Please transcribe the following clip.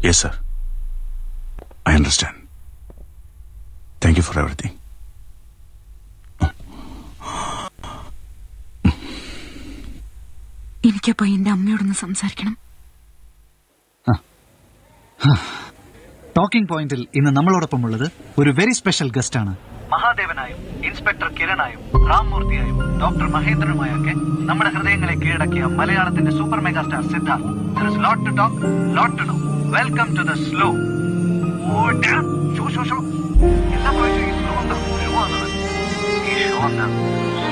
Yes sir, I understand. Thank you for everything. എനിക്കപ്പോ എന്റെ അമ്മയോടൊന്ന് സംസാരിക്കണം. Talking പോയിന്റിൽ ഇന്ന് നമ്മളോടൊപ്പമുള്ളത് ഒരു വെരി സ്പെഷ്യൽ ഗസ്റ്റ് ആണ്. മഹാദേവനായും ഇൻസ്പെക്ടർ കിരണായും റാംമൂർത്തിയായും ഡോക്ടർ മഹേന്ദ്രനുമായൊക്കെ നമ്മുടെ ഹൃദയങ്ങളെ കീഴടക്കിയ മലയാളത്തിന്റെ super mega star Siddharth. There is lot to talk, lot to know. Welcome to the slow. Oh damn! Show എല്ലാ പ്രാവശ്യവും ഈ സ്ലോ എന്താ ഷോ ആണത്. ഈ ഷോ എന്താ